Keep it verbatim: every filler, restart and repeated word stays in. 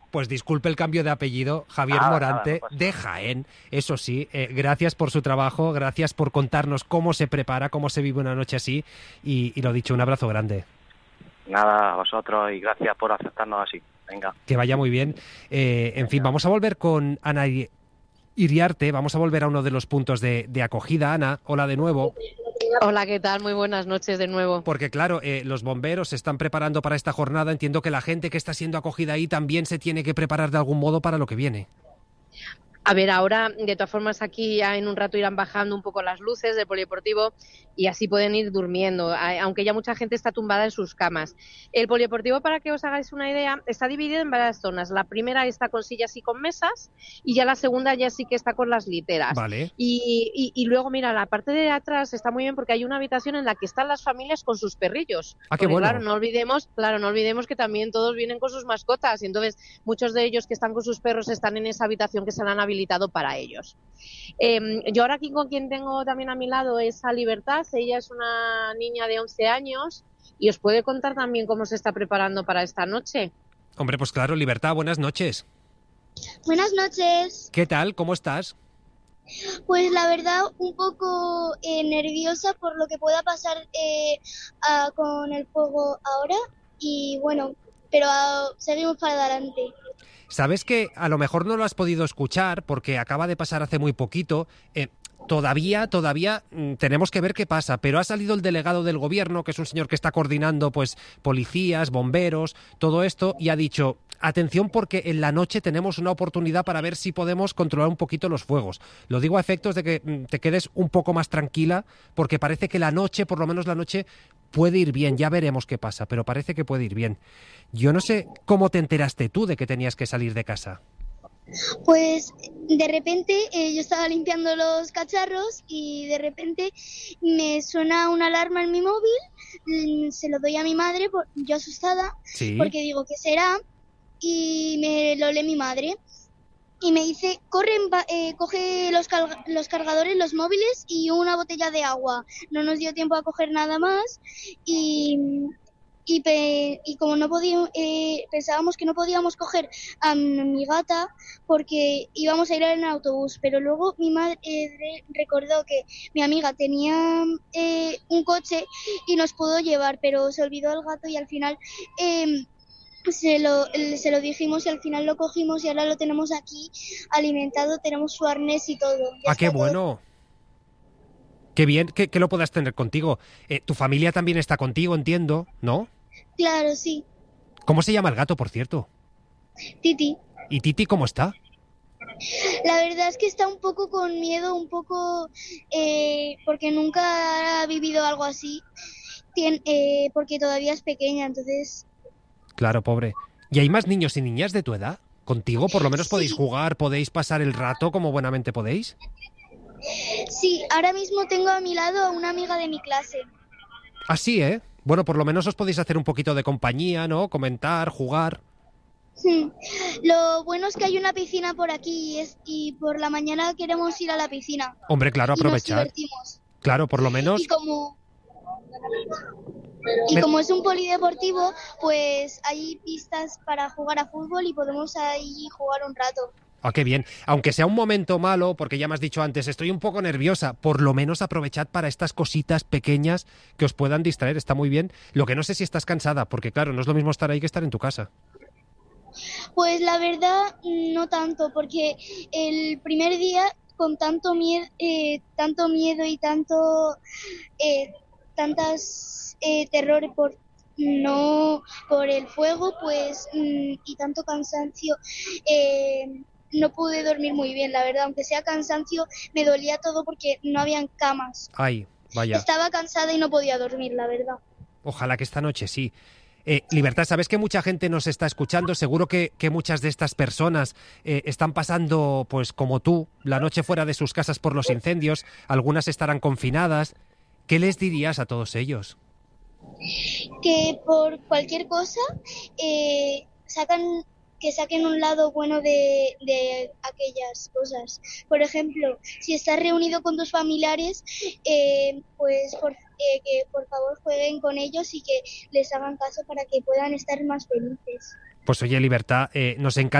Pues disculpe el cambio de apellido, Javier Nada, Morante, nada, no pasa de Jaén. Eso sí, eh, gracias por su trabajo, gracias por contarnos cómo se prepara, cómo se vive una noche así. Y, y lo dicho, un abrazo grande. Nada, a vosotros, y gracias por aceptarnos así. Venga. Que vaya muy bien. Eh, en fin, vamos a volver con Ana Iriarte, vamos a volver a uno de los puntos de, de acogida. Ana, hola de nuevo. Hola, ¿qué tal? Muy buenas noches de nuevo. Porque claro, eh, los bomberos se están preparando para esta jornada. Entiendo que la gente que está siendo acogida ahí también se tiene que preparar de algún modo para lo que viene. A ver, ahora, de todas formas, aquí ya en un rato irán bajando un poco las luces del polideportivo y así pueden ir durmiendo, aunque ya mucha gente está tumbada en sus camas. El polideportivo, para que os hagáis una idea, está dividido en varias zonas. La primera está con sillas y con mesas, y ya la segunda ya sí que está con las literas. Vale. Y, y, y luego, mira, la parte de atrás está muy bien porque hay una habitación en la que están las familias con sus perrillos. Ah, qué porque, bueno. Claro, no olvidemos, claro, no olvidemos que también todos vienen con sus mascotas, y entonces muchos de ellos que están con sus perros están en esa habitación que se la han habilitado para ellos. Eh, yo ahora aquí con quien tengo también a mi lado es a Libertad. Ella es una niña de once años y os puede contar también cómo se está preparando para esta noche. Hombre, pues claro, Libertad, buenas noches. Buenas noches. ¿Qué tal? ¿Cómo estás? Pues la verdad un poco eh, nerviosa por lo que pueda pasar eh, a, con el fuego ahora, y bueno, pero uh, seguimos para adelante. Sabes que a lo mejor no lo has podido escuchar porque acaba de pasar hace muy poquito. Eh, todavía, todavía mm, tenemos que ver qué pasa, pero ha salido el delegado del gobierno, que es un señor que está coordinando pues policías, bomberos, todo esto, y ha dicho: atención, porque en la noche tenemos una oportunidad para ver si podemos controlar un poquito los fuegos. Lo digo a efectos de que mm, te quedes un poco más tranquila, porque parece que la noche, por lo menos la noche, puede ir bien. Ya veremos qué pasa, pero parece que puede ir bien. Yo no sé cómo te enteraste tú de que tenías que salir de casa. Pues de repente eh, yo estaba limpiando los cacharros y de repente me suena una alarma en mi móvil, se lo doy a mi madre, por, yo asustada, ¿Sí? Porque digo, ¿qué será? Y me lo lee mi madre y me dice: corre, eh, coge los, cal- los cargadores, los móviles y una botella de agua. No nos dio tiempo a coger nada más y... Y, pe- y como no podíamos, eh, pensábamos que no podíamos coger a mi gata porque íbamos a ir en autobús, pero luego mi madre eh, recordó que mi amiga tenía eh, un coche y nos pudo llevar, pero se olvidó el gato y al final eh, se lo, se lo dijimos y al final lo cogimos y ahora lo tenemos aquí alimentado, tenemos su arnés y todo. Ya ¡Ah, qué está todo. bueno! Qué bien que, que lo puedas tener contigo. Eh, tu familia también está contigo, entiendo, ¿no? Claro, sí. ¿Cómo se llama el gato, por cierto? Titi. ¿Y Titi cómo está? La verdad es que está un poco con miedo, un poco eh, porque nunca ha vivido algo así, Tien, eh, porque todavía es pequeña, entonces... Claro, pobre. ¿Y hay más niños y niñas de tu edad? ¿Contigo por lo menos Sí. podéis jugar, podéis pasar el rato como buenamente podéis? Sí, ahora mismo tengo a mi lado a una amiga de mi clase. Así, ¿eh? Bueno, por lo menos os podéis hacer un poquito de compañía, ¿no? Comentar, jugar. Sí. Lo bueno es que hay una piscina por aquí y, es, y por la mañana queremos ir a la piscina. Hombre, claro, aprovechar. Y nos divertimos. Claro, por lo menos... Y como... Y Me- como es un polideportivo, pues hay pistas para jugar a fútbol y podemos ahí jugar un rato. Ah, qué bien. Aunque sea un momento malo, porque ya me has dicho antes, estoy un poco nerviosa, por lo menos aprovechad para estas cositas pequeñas que os puedan distraer. Está muy bien. Lo que no sé si estás cansada, porque claro, no es lo mismo estar ahí que estar en tu casa. Pues la verdad, no tanto, porque el primer día con tanto miedo, eh, tanto miedo y tanto, eh, tantas eh, terror por no por el fuego, pues mm, y tanto cansancio, eh, no pude dormir muy bien, la verdad. Aunque sea cansancio, me dolía todo porque no habían camas. Ay, vaya. Estaba cansada y no podía dormir, la verdad. Ojalá que esta noche sí. Eh, Libertad, sabes que mucha gente nos está escuchando. Seguro que, que muchas de estas personas eh, están pasando, pues como tú, la noche fuera de sus casas por los incendios. Algunas estarán confinadas. ¿Qué les dirías a todos ellos? Que por cualquier cosa eh, sacan que saquen un lado bueno de, de aquellas cosas. Por ejemplo, si estás reunido con tus familiares, eh, pues por, eh, que por favor jueguen con ellos y que les hagan caso para que puedan estar más felices. Pues oye, Libertad, eh, nos encanta